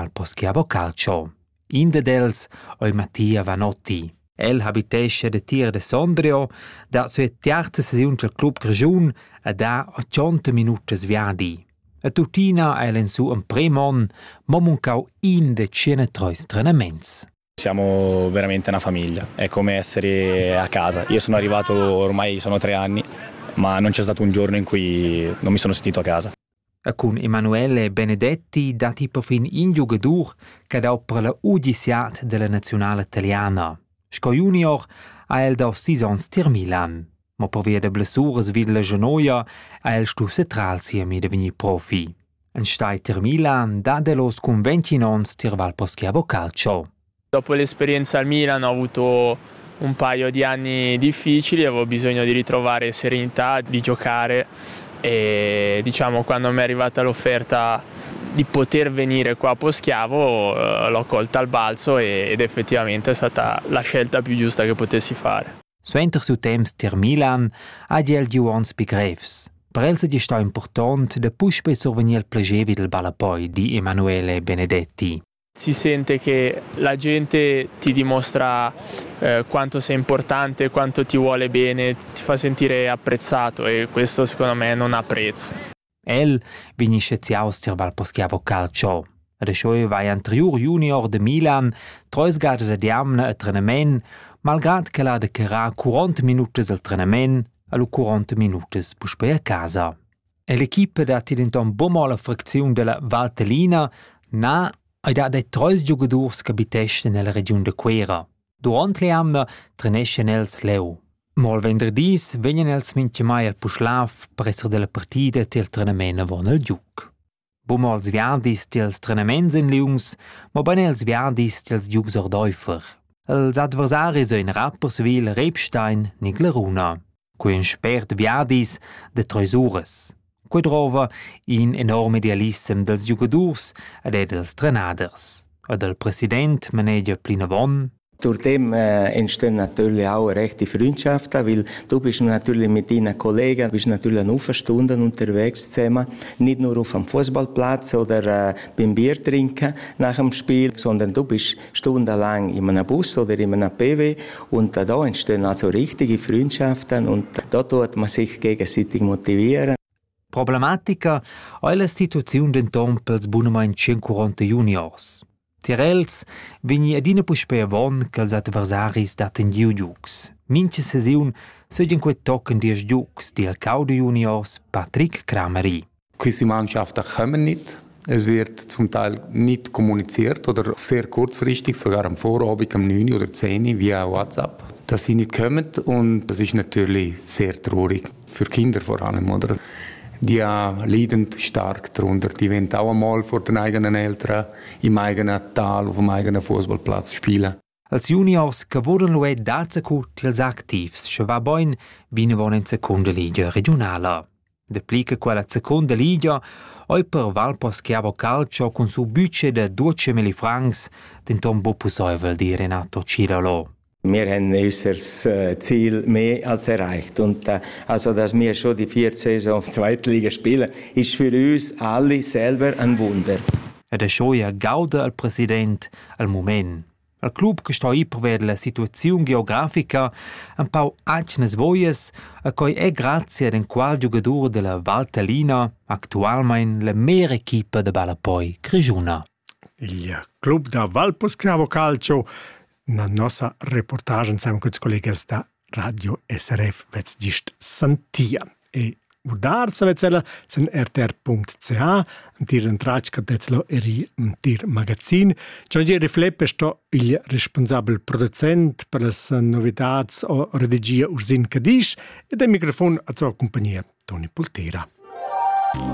Val Poschiavo Calcio. Inda dels oi Mattia Vanotti. El habitesce de tir de Sondrio, da sua terza sesiun del club Grigiun a da 80 minutos viadi. A tutina el in su un premon, ma muncau in de cena trois trenaments. Siamo veramente una famiglia, è come essere a casa. Io sono arrivato ormai sono 3 anni, ma non c'è stato un giorno in cui non mi sono sentito a casa. E con Emanuele Benedetti dati perfin in giugadur che da per la udiciat della nazionale italiana. Sco junior ha el da 6 ans tir Milan, ma per via de blessuras vid la genoia ha el stu setral siemi de vegni profi. En stai tir Milan da de los con 20 ans tir Val Poschiavo Calcio. Dopo l'esperienza al Milan ho avuto un paio di anni difficili, avevo bisogno di ritrovare serenità, di giocare e diciamo quando mi è arrivata l'offerta di poter venire qua a Poschiavo l'ho colta al balzo ed effettivamente è stata la scelta più giusta che potessi fare. Suenter su temps tir Milan ha el giuans begreifs. Per el se sta important de puspei survenir il plagevi del balapoi di Emanuele Benedetti. Si sente che la gente ti dimostra quanto sei importante, quanto ti vuole bene, ti fa sentire apprezzato e questo secondo me non ha prezzo. El vinisce ziaus tir Val Poschiavo Calcio. Adesso vai anterior junior de Milan, 3 gadas a diamna a trenament, malgrad che l'ha de carà 40 minutos al trenament e 40 minutos puspei a casa. E l'equipe da tidenton bomma la frazione della Valtellina na e da dei 3 giocadors che abitesce nella regione de Quera. Durant le amna trenesce els leu. Mol vendredis venien els minche mai al puschlaf presser della partida til trenament avon al giuc. Bum als viardis tils trenaments in liungs, ma ben els viardis tils giucs ordäufer. Els adversaris ein Rapperswil, Rebstein, Nigleruna. Qui un spert viardis de 3 ures. Qui trova in enorme idealism dels giocadors ed dels trenaders. E del president Manegia Plinavon. Durch dem entstehen natürlich auch rechte Freundschaften, weil du bist natürlich mit deinen Kollegen, bist natürlich eine Stunden unterwegs zusammen, nicht nur auf dem Fußballplatz oder beim Bier trinken nach dem Spiel, sondern du bist stundenlang in einem Bus oder in einem PW und da entstehen also richtige Freundschaften und da tut man sich gegenseitig motivieren. Problematica è la situazione denton pels bunamein 140 juniors. Tirels vegni adina puspei avon che els adversaris daten giugiucs. Minche sesiun segien quei tocken 10 giucs di al Caude Juniors Patrick Krameri. Queste Mannschaften kommen nicht. Es wird zum Teil nicht kommuniziert oder sehr kurzfristig, sogar am Vorabend um 9 oder 10 via WhatsApp, dass sie nicht kommen und das ist natürlich sehr traurig für Kinder vor allem, oder? Die leiden stark darunter. Die wollen auch einmal vor den eigenen Eltern im eigenen Tal, auf dem eigenen Fußballplatz spielen. Als Juniors che volen lo daza cut ils activs, che va boin vine von in seconda liga regionala. Deplica quella seconda liga oi per Val Poschiavo Calcio con su budget de 200.000 francs denton Bopusäuvel di Renato Cirolo. Wir haben unser Ziel mehr als erreicht. Und also, dass wir schon die 4. Saison Zweitliga spielen, ist für uns alle selber ein Wunder. Ed è scioia gauda al president al moment. Al club che sta per la situazione geografica un po' acnes voies a cui è grazie ad un qual giocatore della Valtellina attualmente la mera equipa de Balapoi Grigiuna. Il club da Val Poschiavo Calcio. Na nostra reportage insieme con i colleghi da Radio SRF vets gist sentia. E udarsa vetzela sen rtr.ch un tir entracca detzlo eri un tir magazin. Giorgi rifleppe sto il responsabile producent per las novidades o redigia Ursin Cadisch e del microfono a sua compagnia Toni Poltera.